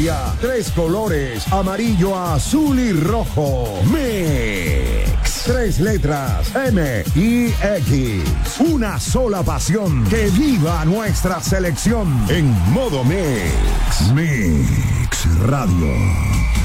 Colombia. 3 colores, amarillo, azul y rojo. Mix. 3 letras, M-I-X. Una sola pasión. Que viva nuestra selección en modo Mix. Mix Radio.